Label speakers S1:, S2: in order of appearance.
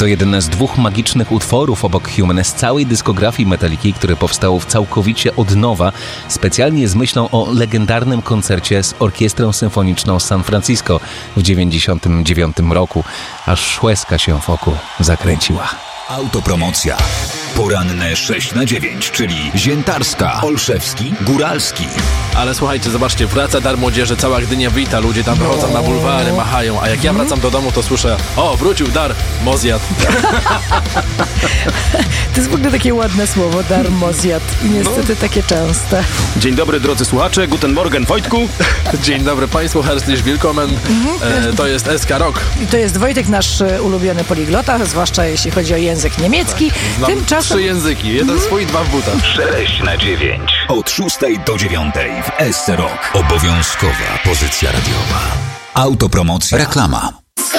S1: To jeden z 2 magicznych utworów obok Human z całej dyskografii Metaliki, który powstał całkowicie od nowa, specjalnie z myślą o legendarnym koncercie z Orkiestrą Symfoniczną z San Francisco w 1999 roku. Aż łezka się wokół zakręciła.
S2: Autopromocja. Poranne 6/9, czyli Ziętarska, Olszewski, Góralski.
S3: Ale słuchajcie, zobaczcie, wraca Dar Młodzieży, cała Gdynia wita, ludzie tam wychodzą na bulwary, machają, a jak ja wracam do domu, to słyszę: o, wrócił Dar Mozjat.
S4: To jest w ogóle takie ładne słowo, Dar Mozjat. I niestety takie częste.
S5: Dzień dobry, drodzy słuchacze, guten Morgen, Wojtku.
S3: Dzień dobry Państwu, herzlich willkommen. To jest SK Rock.
S4: I to jest Wojtek, nasz ulubiony poliglota, zwłaszcza jeśli chodzi o język niemiecki.
S3: Znam
S4: Tymczasem
S3: 3 języki, jeden swój, 2 w butach.
S2: 6/9. Od 6 do 9 w SC Rock. Obowiązkowa pozycja radiowa. Autopromocja. Reklama.